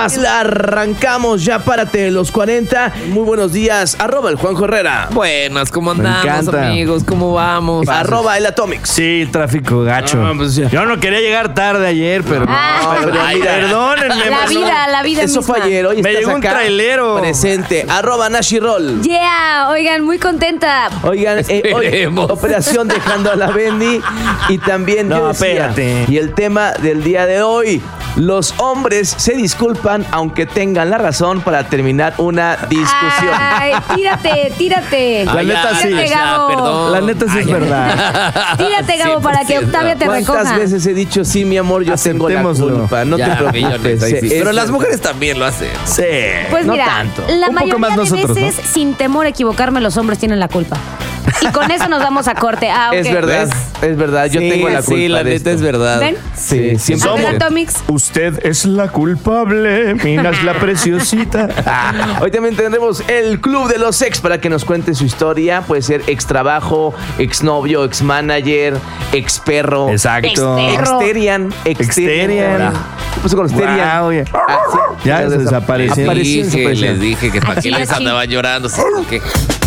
más. Arrancamos ya, párate de los 40. Muy buenos días, @el Juanjo Herrera. Buenas, ¿cómo andamos, amigos? ¿Cómo vamos? @el Atomics. Sí, tráfico gacho. Pues yo no quería llegar tarde ayer, pero... perdónenme. La vida Eso misma. fue ayer, hoy Me estás llegó un acá trailero. presente, @Nashiroll. Yeah, oigan, muy contenta. Oigan, hoy Esperemos. operación dejando a la Bendy. Y también No, yo decía, espérate. y el tema del día de hoy: los hombres se disculpan aunque tengan la razón para terminar una discusión. Ay, tírate. La neta sí. Tírate, Gabo. Perdón. La neta sí es verdad. Tírate, Gabo, para que Octavia te ¿Cuántas recoja. veces he dicho, sí, mi amor, yo tengo la Aceptémoslo. culpa? No te preocupes. Pero las mujeres también lo hacen. Sí. Pues no mira, tanto. la Un poco mayoría más de nosotros, veces, sin temor a equivocarme, los hombres tienen la culpa. Y con eso nos vamos a corte. Ok. Es verdad, es verdad. Yo Sí, tengo la culpa. sí, la de neta esto. es verdad. ¿Ven? Sí, siempre. A ver, Somos- Atomics. Usted es la culpable, Minas la preciosita. Hoy también tendremos el Club de los Ex para que nos cuente su historia. Puede ser ex trabajo, ex novio, ex manager, ex perro. Exacto. Externo. Exterian. Exterian. ¿Qué pasó con Exterian? Wow, oye. Ah, sí. Ya desapareció. Apareció, Les dije que para Así qué les es, andaban llorando. ¿Sí? ¿Qué?